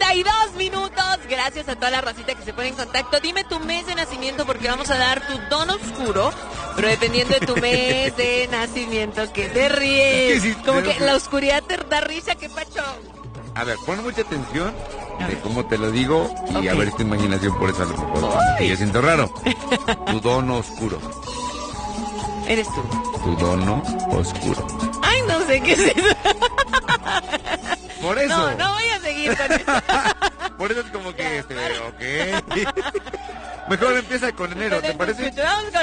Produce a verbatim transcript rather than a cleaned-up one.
treinta y dos minutos. Gracias a toda la racita que se pone en contacto. Dime tu mes de nacimiento porque vamos a dar tu don oscuro, pero dependiendo de tu mes de nacimiento, que te ríes. Sí, sí, Como pero que sí. la oscuridad te da risa, ¿qué pacho? A ver, pon mucha atención de cómo te lo digo y Ok. a ver si tu imaginación por eso a lo mejor Ay. yo siento raro. Tu dono oscuro. Eres tú. Tu dono oscuro. Ay, no sé qué es eso. Por eso. No, no voy a seguir con eso. Por eso es como que, este, ok. Mejor empieza con enero, ¿te parece? Vamos con